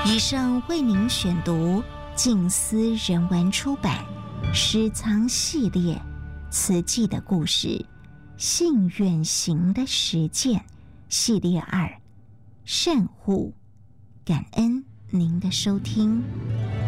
以上为您选读静思人文出版诗藏系列慈济的故事信愿行的实践系列2善护，感恩您的收听。